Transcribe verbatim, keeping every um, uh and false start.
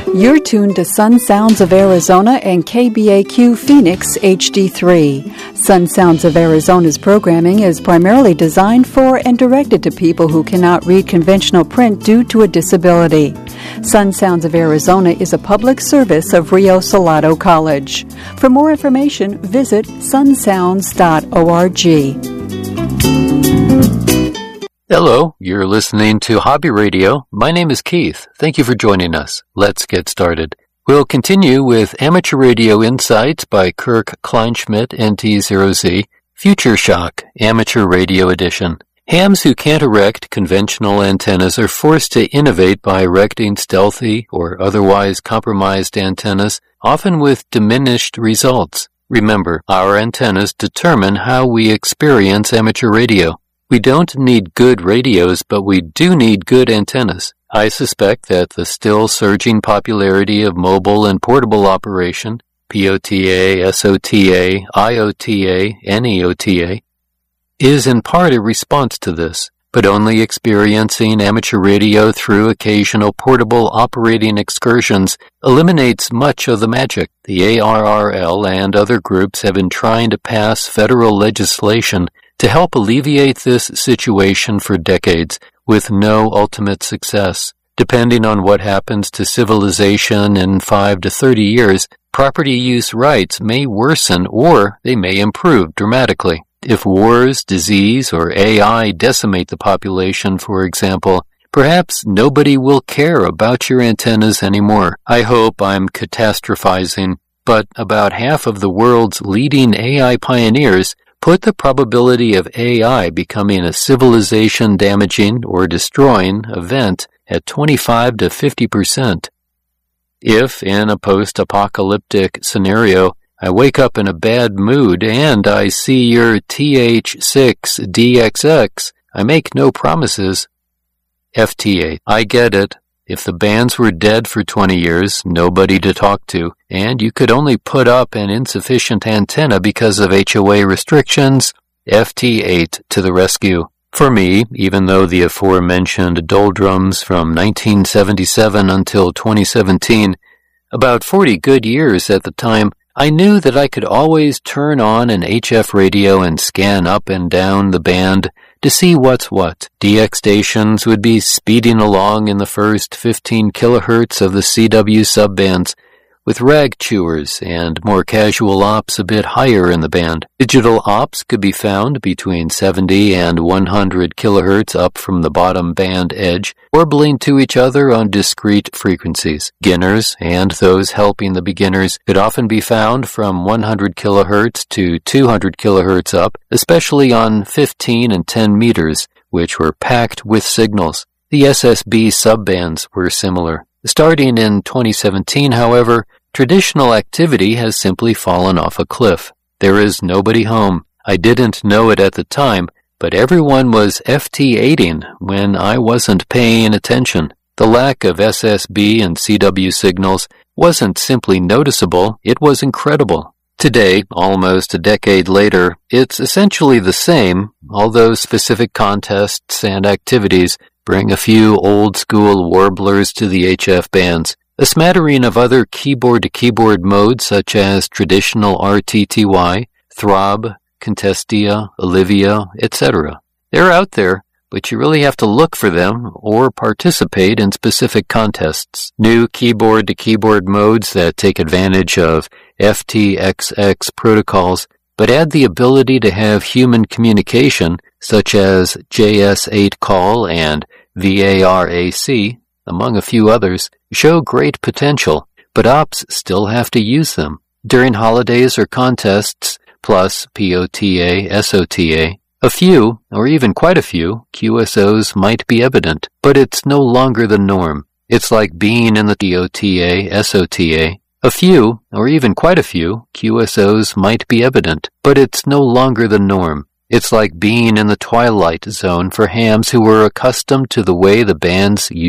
You're tuned to Sun Sounds of Arizona and K B A Q Phoenix H D three. Sun Sounds of Arizona's programming is primarily designed for and directed to people who cannot read conventional print due to a disability. Sun Sounds of Arizona is a public service of Rio Salado College. For more information, visit sun sounds dot org. Hello, you're listening to Hobby Radio. My name is Keith. Thank you for joining us. Let's get started. We'll continue with Amateur Radio Insights by Kirk Kleinschmidt, N T zero Z, Future Shock, Amateur Radio Edition. Hams who can't erect conventional antennas are forced to innovate by erecting stealthy or otherwise compromised antennas, often with diminished results. Remember, our antennas determine how we experience amateur radio. We don't need good radios, but we do need good antennas. I suspect that the still surging popularity of mobile and portable operation, P O T A, S O T A, I O T A, and E O T A, is in part a response to this, but only experiencing amateur radio through occasional portable operating excursions eliminates much of the magic. The A R R L and other groups have been trying to pass federal legislation to help alleviate this situation for decades, with no ultimate success. Depending on what happens to civilization in five to thirty years, property use rights may worsen or they may improve dramatically. If wars, disease, or A I decimate the population, for example, perhaps nobody will care about your antennas anymore. I hope I'm catastrophizing, but about half of the world's leading A I pioneers put the probability of A I becoming a civilization-damaging or destroying event at twenty-five to fifty percent. If, in a post-apocalyptic scenario, I wake up in a bad mood and I see your T H six D X X, I make no promises. F T A. I get it. If the bands were dead for twenty years, nobody to talk to, and you could only put up an insufficient antenna because of H O A restrictions, F T eight to the rescue. For me, even though the aforementioned doldrums from nineteen seventy-seven until twenty seventeen, about forty good years at the time, I knew that I could always turn on an H F radio and scan up and down the band to see what's what. D X stations would be speeding along in the first fifteen kilohertz of the C W subbands, with rag chewers and more casual ops a bit higher in the band. Digital ops could be found between seventy and one hundred kilohertz up from the bottom band edge, warbling to each other on discrete frequencies. Beginners and those helping the beginners could often be found from one hundred kilohertz to two hundred kilohertz up, especially on fifteen and ten meters, which were packed with signals. The S S B subbands were similar. Starting in twenty seventeen, however, traditional activity has simply fallen off a cliff. There is nobody home. I didn't know it at the time, but everyone was F T eighting when I wasn't paying attention. The lack of S S B and C W signals wasn't simply noticeable, it was incredible. Today, almost a decade later, it's essentially the same, although specific contests and activities bring a few old-school warblers to the H F bands, a smattering of other keyboard-to-keyboard modes such as traditional R T T Y, Throb, Contestia, Olivia, et cetera. They're out there, but you really have to look for them or participate in specific contests. New keyboard-to-keyboard modes that take advantage of F T X X protocols, but add the ability to have human communication, such as J S eight call and V A R A C, among a few others, show great potential, but ops still have to use them. During holidays or contests, plus P O T A, S O T A, a few, or even quite a few, Q S Os might be evident, but it's no longer the norm. It's like being in the P O T A, S O T A. A few, or even quite a few, Q S Os might be evident, but it's no longer the norm. It's like being in the twilight zone for hams who were accustomed to the way the bands